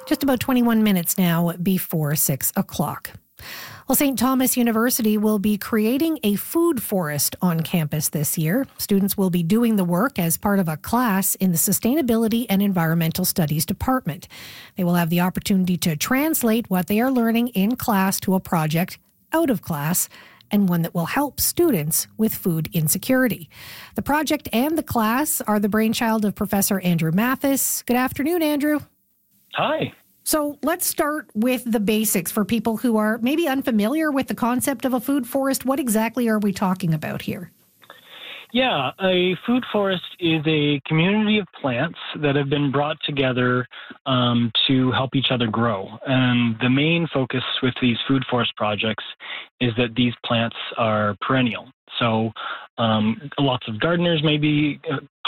Just about 21 minutes now before 6 o'clock. Well, St. Thomas University will be creating a food forest on campus this year. Students will be doing the work as part of a class in the Sustainability and Environmental Studies department. They will have the opportunity to translate what they are learning in class to a project out of class, and one that will help students with food insecurity. The project and the class are the brainchild of Professor Andrew Mathis. Good afternoon, Andrew. Hi. So let's start with the basics for people who are maybe unfamiliar with the concept of a food forest. What exactly are we talking about here? Yeah, a food forest is a community of plants that have been brought together to help each other grow. And the main focus with these food forest projects is that these plants are perennial. So lots of gardeners may be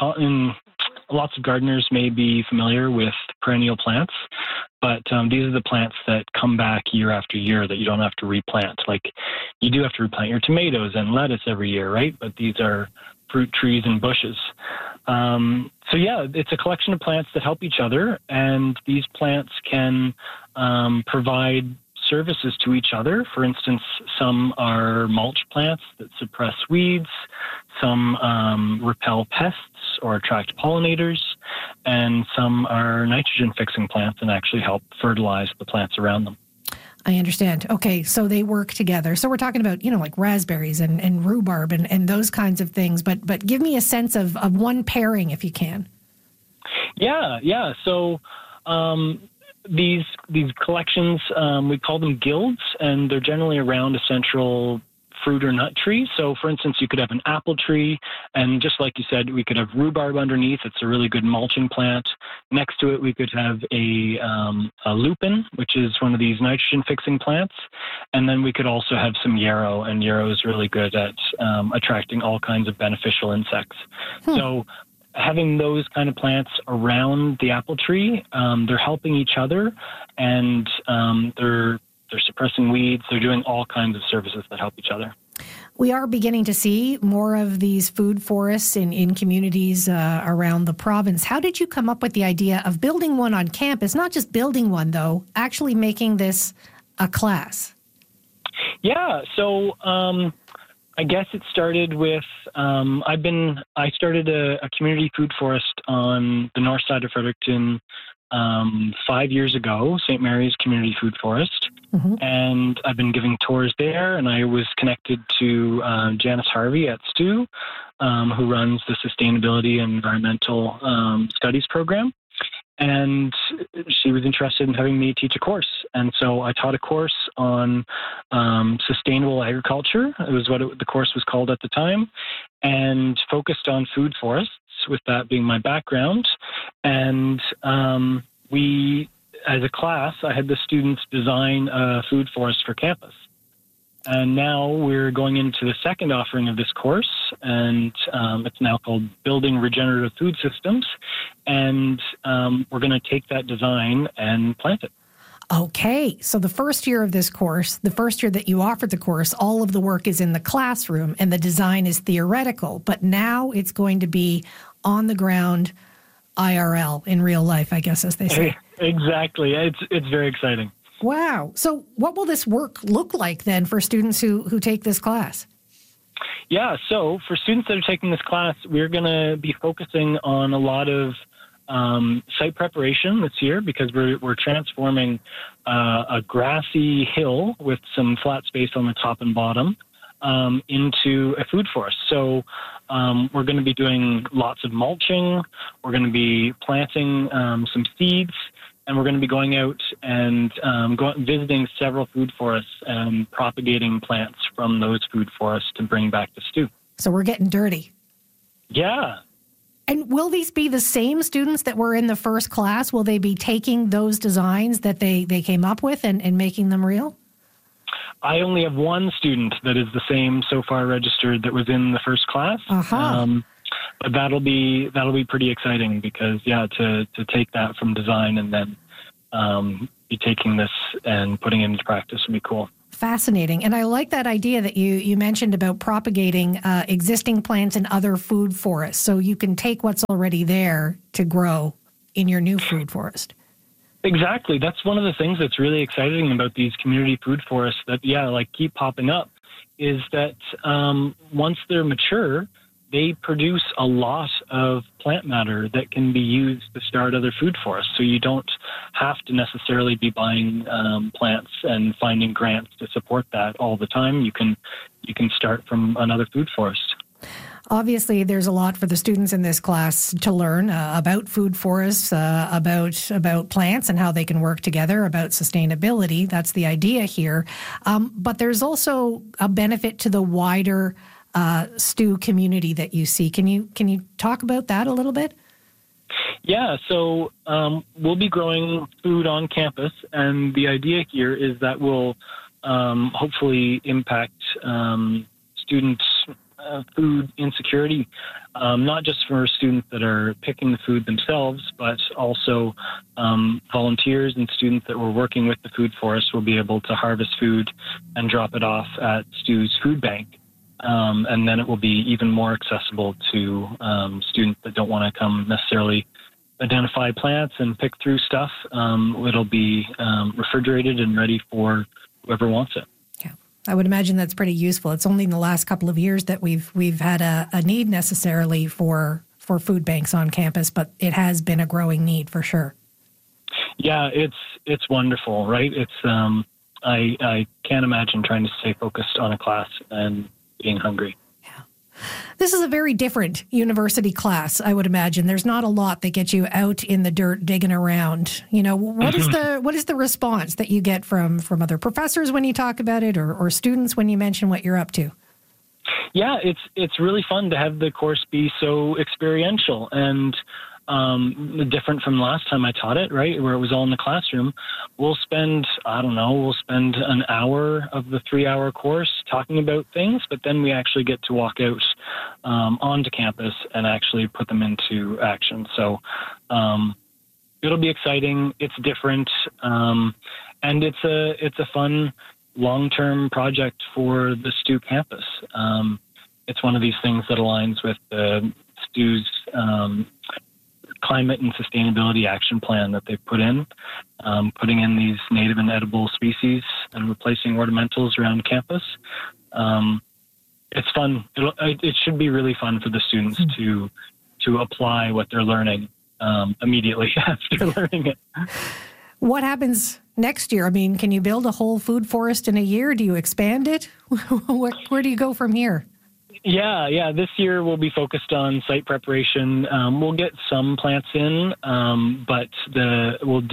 familiar with perennial plants, but these are the plants that come back year after year that you don't have to replant. Like, you do have to replant your tomatoes and lettuce every year, right? But these are fruit trees and bushes. So yeah, it's a collection of plants that help each other, and these plants can provide services to each other. For instance, some are mulch plants that suppress weeds, some repel pests or attract pollinators, and some are nitrogen-fixing plants and actually help fertilize the plants around them. I understand. Okay, so they work together. So we're talking about, like raspberries and rhubarb and those kinds of things, but give me a sense of one pairing if you can. Yeah. So these collections, we call them guilds, and they're generally around a central fruit or nut tree. So, for instance, you could have an apple tree, and just like you said, we could have rhubarb underneath. It's a really good mulching plant. Next to it, we could have a lupin, which is one of these nitrogen-fixing plants. And then we could also have some yarrow, and yarrow is really good at attracting all kinds of beneficial insects. So having those kind of plants around the apple tree, they're helping each other, and they're suppressing weeds. They're doing all kinds of services that help each other. We are beginning to see more of these food forests in communities around the province. How did you come up with the idea of building one on campus? Not just building one, though, actually making this a class. Yeah, so I guess it started with, I started a community food forest on the north side of Fredericton 5 years ago, St. Mary's Community Food Forest. Mm-hmm. And I've been giving tours there, and I was connected to Janice Harvey at STU, who runs the Sustainability and Environmental Studies program. And she was interested in having me teach a course. And so I taught a course on sustainable agriculture. It was what the course was called at the time, and focused on food forests, with that being my background. And we, as a class, I had the students design a food forest for campus. And now we're going into the second offering of this course, and it's now called Building Regenerative Food Systems. And we're going to take that design and plant it. Okay, so the first year of this course, the first year that you offered the course, all of the work is in the classroom and the design is theoretical. But now it's going to be on the ground, IRL, in real life, I guess, as they say. Exactly. It's very exciting. Wow. So what will this work look like then for students who take this class? Yeah, so for students that are taking this class, we're going to be focusing on a lot of site preparation this year, because we're transforming a grassy hill with some flat space on the top and bottom into a food forest. So we're going to be doing lots of mulching. We're going to be planting some seeds, and we're going to be going out and visiting several food forests and propagating plants from those food forests to bring back to STU. So we're getting dirty. Yeah. And will these be the same students that were in the first class? Will they be taking those designs that they came up with and making them real? I only have one student that is the same so far registered that was in the first class. Uh-huh. But that'll be pretty exciting, because to take that from design and then be taking this and putting it into practice would be cool. Fascinating. And I like that idea that you mentioned about propagating existing plants in other food forests. So you can take what's already there to grow in your new food forest. Exactly. That's one of the things that's really exciting about these community food forests that, keep popping up, is that once they're mature, they produce a lot of plant matter that can be used to start other food forests. So you don't have to necessarily be buying plants and finding grants to support that all the time. You can start from another food forest. Obviously, there's a lot for the students in this class to learn about food forests, about plants and how they can work together, about sustainability. That's the idea here. But there's also a benefit to the wider stew community that you see. Can you talk about that a little bit? Yeah, so we'll be growing food on campus, and the idea here is that we'll hopefully impact students' food insecurity, not just for students that are picking the food themselves, but also volunteers and students that were working with the food forest will be able to harvest food and drop it off at Stew's Food Bank. And then it will be even more accessible to students that don't want to come necessarily identify plants and pick through stuff. It'll be refrigerated and ready for whoever wants it. Yeah, I would imagine that's pretty useful. It's only in the last couple of years that we've had a need necessarily for food banks on campus, but it has been a growing need for sure. Yeah, it's wonderful, right? It's I can't imagine trying to stay focused on a class and being hungry. Yeah. This is a very different university class, I would imagine. There's not a lot that gets you out in the dirt digging around. You know, what is the response that you get from other professors when you talk about it, or students when you mention what you're up to? Yeah, it's really fun to have the course be so experiential and different from last time I taught it, right, where it was all in the classroom. We'll spend an hour of the 3-hour course talking about things, but then we actually get to walk out onto campus and actually put them into action. So it'll be exciting. It's different, and it's a fun long-term project for the Stew campus. It's one of these things that aligns with the Stew's climate and sustainability action plan that they've put in, putting in these native and edible species and replacing ornamentals around campus. It's fun. It should be really fun for the students to apply what they're learning immediately after learning it. What happens next year? I mean, can you build a whole food forest in a year? Do you expand it? Where do you go from here? Yeah. This year we'll be focused on site preparation. We'll get some plants in, but we'll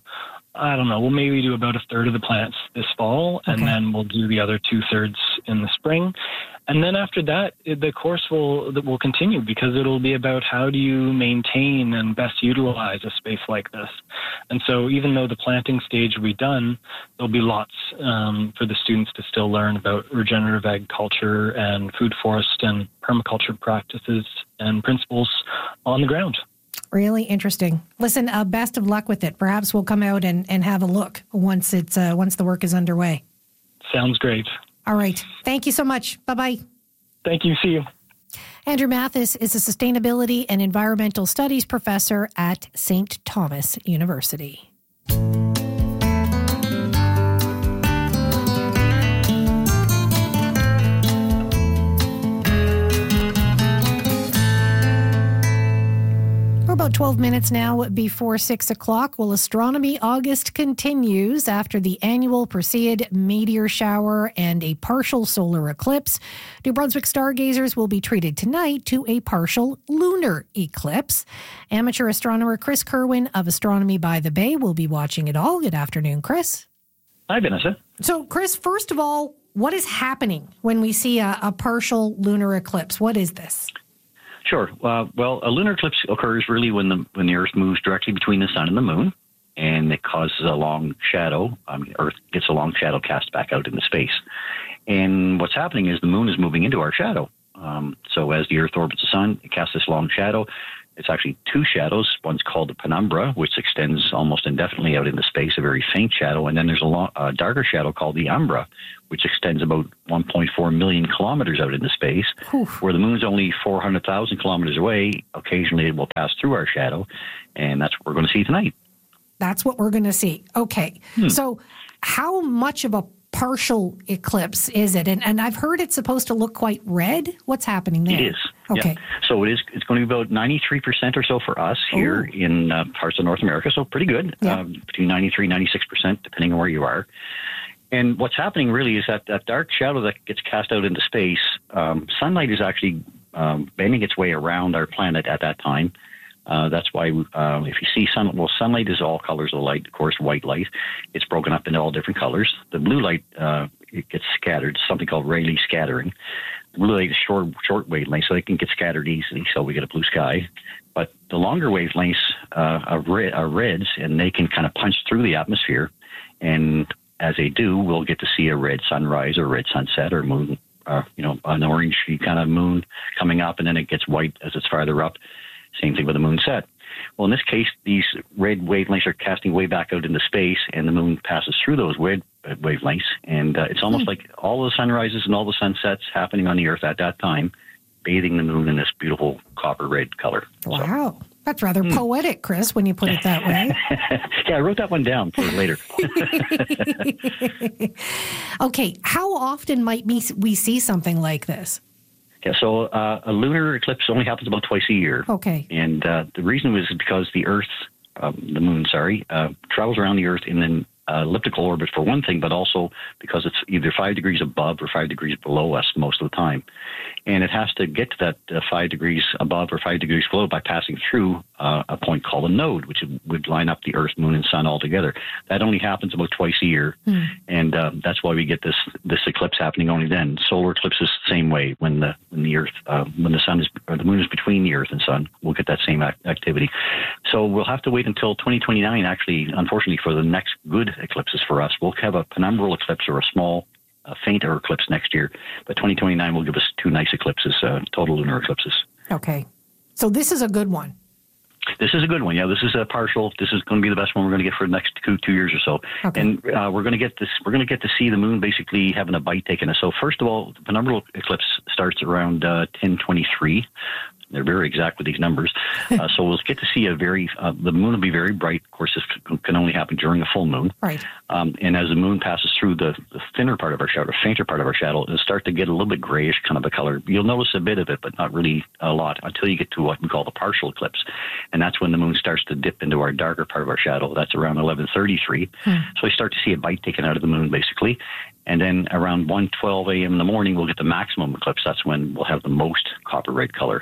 maybe do about a third of the plants this fall, and then we'll do the other 2/3 in the spring. And then after that, the course will continue, because it'll be about how do you maintain and best utilize a space like this. And so even though the planting stage will be done, there'll be lots for the students to still learn about regenerative agriculture and food forest and permaculture practices and principles on the ground. Really interesting. Listen, best of luck with it. Perhaps we'll come out and have a look once the work is underway. Sounds great. All right. Thank you so much. Bye-bye. Thank you. See you. Andrew Mathis is a sustainability and environmental studies professor at St. Thomas University. We're about 12 minutes now before 6 o'clock. Well, Astronomy August continues after the annual Perseid meteor shower and a partial solar eclipse. New Brunswick stargazers will be treated tonight to a partial lunar eclipse. Amateur astronomer Chris Kerwin of Astronomy by the Bay will be watching it all. Good afternoon, Chris. Hi, Vanessa. So, Chris, first of all, what is happening when we see a partial lunar eclipse? What is this? Sure. Well, a lunar eclipse occurs really when the Earth moves directly between the sun and the moon, and it causes a long shadow. Earth gets a long shadow cast back out into space. And what's happening is the moon is moving into our shadow. So as the Earth orbits the sun, it casts this long shadow. It's actually two shadows. One's called the penumbra, which extends almost indefinitely out into space, a very faint shadow. And then there's a darker shadow called the umbra, which extends about 1.4 million kilometers out into space. Oof. Where the moon's only 400,000 kilometers away. Occasionally it will pass through our shadow, and that's what we're going to see tonight. That's what we're going to see. Okay. So how much of a partial eclipse is it? And I've heard it's supposed to look quite red. What's happening there? It is. Okay. Yeah. So it's going to be about 93% or so for us here in parts of North America. So pretty good. Yeah. Between 93, 96%, depending on where you are. And what's happening really is that dark shadow that gets cast out into space, sunlight is actually bending its way around our planet at that time. That's why if you see sunlight is all colors of light. Of course, white light, it's broken up into all different colors. The blue light, it gets scattered, something called Rayleigh scattering. The blue light is short wavelength, so it can get scattered easily, so we get a blue sky. But the longer wavelengths are reds, and they can kind of punch through the atmosphere. And as they do, we'll get to see a red sunrise or red sunset or moon, an orange kind of moon coming up, and then it gets white as it's farther up. Same thing with the moon set. Well, in this case, these red wavelengths are casting way back out into space, and the moon passes through those wavelengths. And it's almost like all the sunrises and all the sunsets happening on the Earth at that time, bathing the moon in this beautiful copper red color. Wow. So, that's rather poetic, Chris, when you put it that way. Yeah, I wrote that one down for later. Okay, how often might we see something like this? Yeah, so a lunar eclipse only happens about twice a year. Okay. And the reason was because the moon, travels around the Earth in an elliptical orbit for one thing, but also because it's either 5 degrees above or 5 degrees below us most of the time. And it has to get to that 5 degrees above or 5 degrees below by passing through a point called a node, which would line up the Earth, Moon, and Sun all together. That only happens about twice a year, and that's why we get this eclipse happening only then. Solar eclipse is the same way. When the sun is, or the moon is between the Earth and Sun, we'll get that same activity. So we'll have to wait until 2029, actually, unfortunately, for the next good eclipses for us. We'll have a penumbral eclipse or a small fainter eclipse next year, but 2029 will give us 2 nice eclipses, total lunar eclipses. Okay. So this is a good one. This is a good one. Yeah, this is a partial. This is going to be the best one we're going to get for the next two years or so. Okay. And we're going to get this. We're going to get to see the moon basically having a bite taken. So first of all, the penumbral eclipse starts around 10:23. They're very exact with these numbers. So we'll get to see the moon will be very bright. Of course, this can only happen during a full moon. Right. And as the moon passes through the thinner part of our shadow, fainter part of our shadow, it'll start to get a little bit grayish kind of a color. You'll notice a bit of it, but not really a lot until you get to what we call the partial eclipse. And that's when the moon starts to dip into our darker part of our shadow. That's around 11:33. So we start to see a bite taken out of the moon, basically. And then around 1:12 a.m. in the morning, we'll get the maximum eclipse. That's when we'll have the most copper red color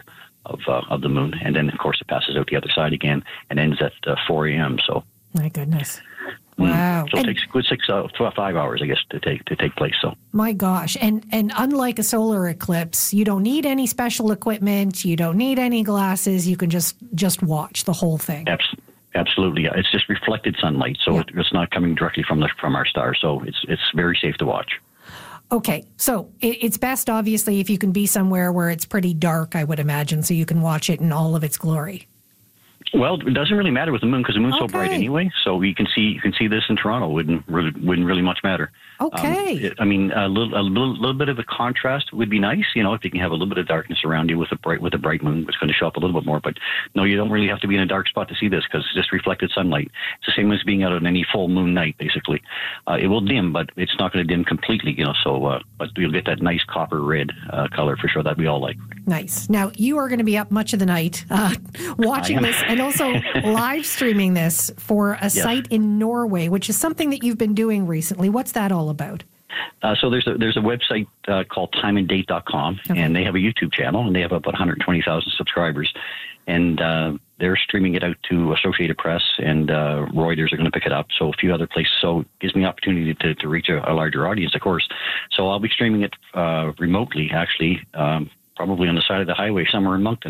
of the moon. And then, of course, it passes out the other side again and ends at 4 a.m. So, my goodness. Wow. So it takes a good 5 hours, I guess, to take place. So, my gosh. And unlike a solar eclipse, you don't need any special equipment. You don't need any glasses. You can just watch the whole thing. Absolutely. Yeah. It's just reflected sunlight. So it's not coming directly from our star. So it's very safe to watch. Okay, so it's best, obviously, if you can be somewhere where it's pretty dark, I would imagine, so you can watch it in all of its glory. Well, it doesn't really matter with the moon because the moon's so bright anyway. So you can see this in Toronto. Wouldn't really much matter. Okay. A little bit of a contrast would be nice. If you can have a little bit of darkness around you with a bright moon, it's going to show up a little bit more. But no, you don't really have to be in a dark spot to see this because it's just reflected sunlight. It's the same as being out on any full moon night, basically. It will dim, but it's not going to dim completely. So, but you'll get that nice copper red color for sure that we all like. Nice. Now you are going to be up much of the night watching this. And also live streaming this for a site in Norway, which is something that you've been doing recently. What's that all about? So there's a website called timeanddate.com, and they have a YouTube channel, and they have about 120,000 subscribers. And they're streaming it out to Associated Press, and Reuters are going to pick it up, so a few other places. So it gives me an opportunity to reach a larger audience, of course. So I'll be streaming it remotely, actually, probably on the side of the highway somewhere in Moncton.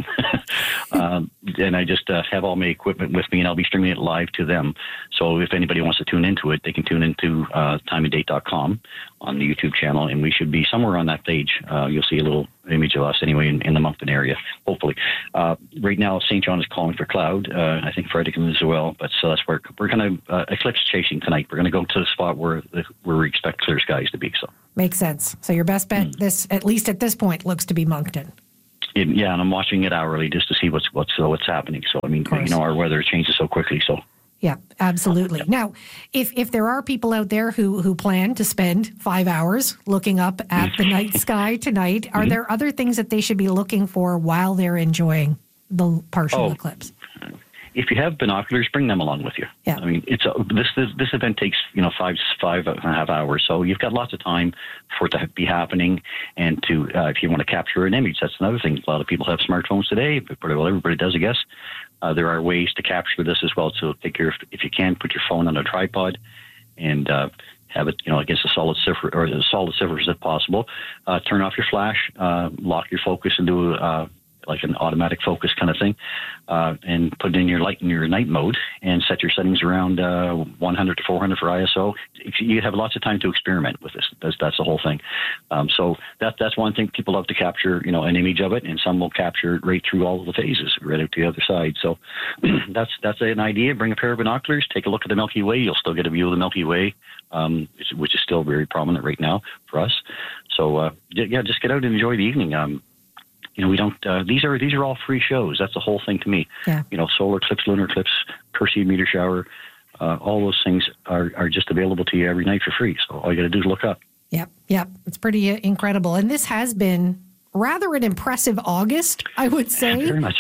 And I just have all my equipment with me, and I'll be streaming it live to them. So if anybody wants to tune into it, they can tune into timeanddate.com on the YouTube channel, and we should be somewhere on that page. You'll see a little image of us anyway in the Moncton area, hopefully. Right now, St. John is calling for cloud. I think Fredericton as well. But so that's where we're going to eclipse chasing tonight. We're going to go to the spot where we expect clear skies to be. So makes sense. So your best bet, at least at this point, looks to be Moncton. Yeah, and I'm watching it hourly just to see what's happening. So I mean, our weather changes so quickly. So Yeah, absolutely. Now, if there are people out there who plan to spend 5 hours looking up at the night sky tonight, are there other things that they should be looking for while they're enjoying the partial eclipse? If you have binoculars, bring them along with you. Yeah. I mean, this event takes 5 and a half hours, so you've got lots of time for it to be happening. And to if you want to capture an image, that's another thing. A lot of people have smartphones today, but well, everybody does, I guess. There are ways to capture this as well. So take care, if you can, put your phone on a tripod and have it, against a solid surface if possible. Turn off your flash, lock your focus, and do like an automatic focus kind of thing, and put it in your night mode and set your settings around 100 to 400 for ISO. You have lots of time to experiment with this. That's the whole thing. So that's one thing. People love to capture, an image of it, and some will capture right through all of the phases, right out to the other side. So that's an idea. Bring a pair of binoculars, take a look at the Milky Way. You'll still get a view of the Milky Way, which is still very prominent right now for us. So just get out and enjoy the evening. We don't. These are all free shows. That's the whole thing to me. Yeah. Solar eclipse, lunar eclipse, Perseid meteor shower, all those things are just available to you every night for free. So all you got to do is look up. Yep. It's pretty incredible, and this has been rather an impressive August, I would say. Very much.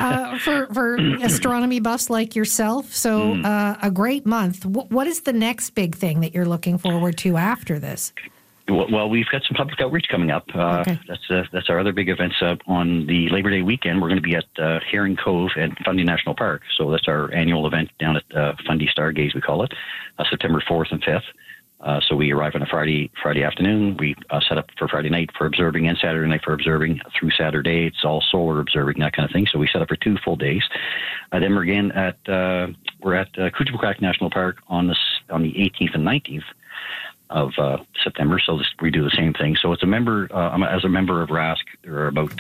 for astronomy buffs like yourself. So a great month. What is the next big thing that you're looking forward to after this? Well, we've got some public outreach coming up. Okay. That's our other big events on the Labor Day weekend. We're going to be at Herring Cove at Fundy National Park. So that's our annual event down at Fundy Stargaze, we call it, September 4th and 5th. So we arrive on a Friday afternoon. We set up for Friday night for observing and Saturday night for observing through Saturday. It's all solar observing, that kind of thing. So we set up for 2 full days. Then we're again we're at Kujipukak National Park on the 18th and 19th of September. So we do the same thing. So it's as a member of RASC, there are about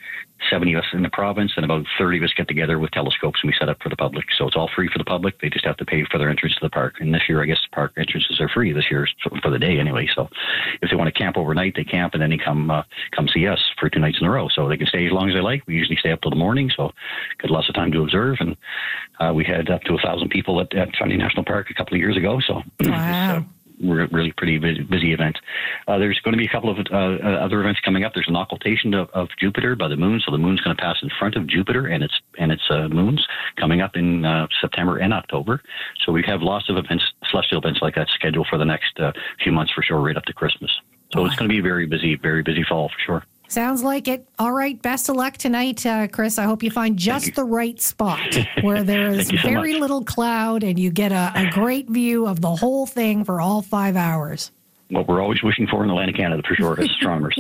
70 of us in the province, and about 30 of us get together with telescopes, and we set up for the public. So it's all free for the public. They just have to pay for their entrance to the park. And this year, I guess park entrances are free this year for the day anyway. So if they want to camp overnight, they camp, and then they come see us for 2 nights in a row. So they can stay as long as they like. We usually stay up till the morning, so get lots of time to observe. And we had up to 1,000 people at Fundy National Park a couple of years ago. So wow. We're really pretty busy event. There's going to be a couple of other events coming up. There's an occultation of Jupiter by the moon, so the moon's going to pass in front of Jupiter and its moons coming up in September and October. So we have lots of events, celestial events like that scheduled for the next few months for sure, right up to Christmas. So It's going to be very busy fall for sure. Sounds like it. All right. Best of luck tonight, Chris. I hope you find just the right spot where there is very little cloud and you get a great view of the whole thing for all 5 hours. What we're always wishing for in the land of Canada, for sure, as astronomers.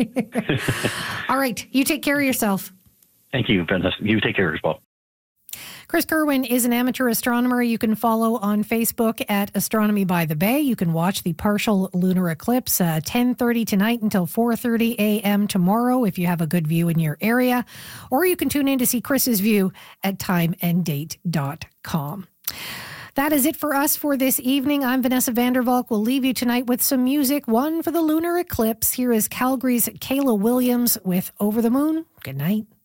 All right. You take care of yourself. Thank you, Vanessa. You take care as well. Chris Kerwin is an amateur astronomer. You can follow on Facebook at Astronomy by the Bay. You can watch the partial lunar eclipse 10:30 tonight until 4:30 a.m. tomorrow if you have a good view in your area. Or you can tune in to see Chris's view at timeanddate.com. That is it for us for this evening. I'm Vanessa Vandervalk. We'll leave you tonight with some music, one for the lunar eclipse. Here is Calgary's Kayla Williams with Over the Moon. Good night.